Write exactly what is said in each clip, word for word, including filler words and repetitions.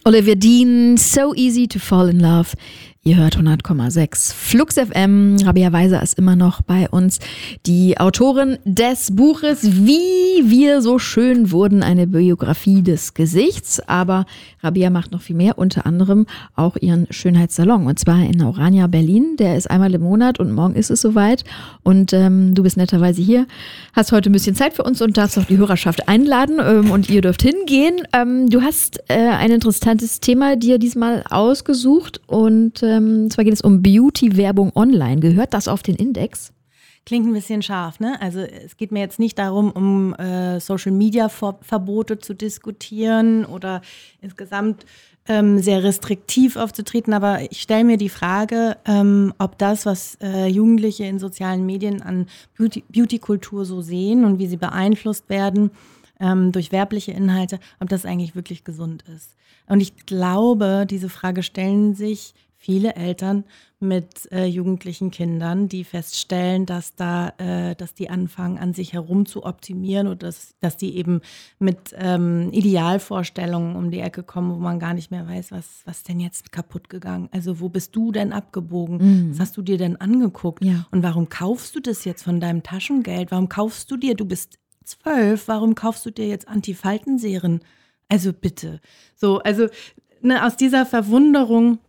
Olivia Dean, So Easy to Fall in Love. Ihr hört hundert Komma sechs Flux F M. Rabia Weiser ist immer noch bei uns, die Autorin des Buches Wie wir so schön wurden, eine Biografie des Gesichts. Aber Rabia macht noch viel mehr, unter anderem auch ihren Schönheitssalon. Und zwar in Orania, Berlin. Der ist einmal im Monat und morgen ist es soweit. Und ähm, du bist netterweise hier, hast heute ein bisschen Zeit für uns und darfst auch die Hörerschaft einladen. Ähm, und ihr dürft hingehen. Ähm, du hast äh, ein interessantes Thema dir diesmal ausgesucht und ähm, Und zwar geht es um Beauty-Werbung online. Gehört das auf den Index? Klingt ein bisschen scharf, ne? Also es geht mir jetzt nicht darum, um äh, Social-Media-Verbote zu diskutieren oder insgesamt ähm, sehr restriktiv aufzutreten, aber ich stelle mir die Frage, ähm, ob das, was äh, Jugendliche in sozialen Medien an Beauty- Beauty-Kultur so sehen und wie sie beeinflusst werden ähm, durch werbliche Inhalte, ob das eigentlich wirklich gesund ist. Und ich glaube, diese Frage stellen sich viele Eltern mit äh, jugendlichen Kindern, die feststellen, dass da, äh, dass die anfangen, an sich herum zu optimieren oder dass, dass die eben mit ähm, Idealvorstellungen um die Ecke kommen, wo man gar nicht mehr weiß, was, was denn jetzt kaputt gegangen? Also wo bist du denn abgebogen? Mhm. Was hast du dir denn angeguckt? Ja. Und warum kaufst du das jetzt von deinem Taschengeld? Warum kaufst du dir, du bist zwölf, warum kaufst du dir jetzt Antifaltenserien? Also bitte. So, also ne, aus dieser Verwunderung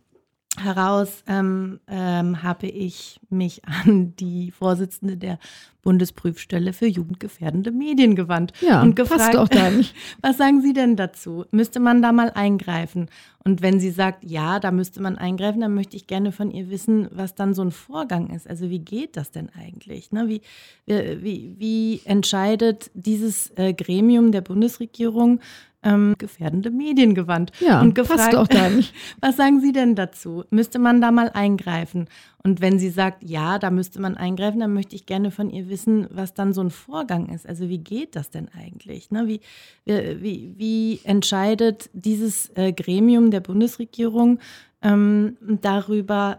heraus ähm, ähm, habe ich mich an die Vorsitzende der Bundesprüfstelle für jugendgefährdende Medien gewandt ja, und gefragt, passt auch dann. Was sagen Sie denn dazu? Müsste man da mal eingreifen? Und wenn sie sagt, ja, da müsste man eingreifen, dann möchte ich gerne von ihr wissen, was dann so ein Vorgang ist. Also wie geht das denn eigentlich? Ne? Wie, wie, wie entscheidet dieses äh, Gremium der Bundesregierung, Ähm, gefährdende Medien gewandt ja, und gefragt, passt auch dann. Was sagen Sie denn dazu? Müsste man da mal eingreifen? Und wenn sie sagt, ja, da müsste man eingreifen, dann möchte ich gerne von ihr wissen, was dann so ein Vorgang ist. Also wie geht das denn eigentlich? Ne? Wie, wie, wie entscheidet dieses äh, Gremium der Bundesregierung ähm, darüber,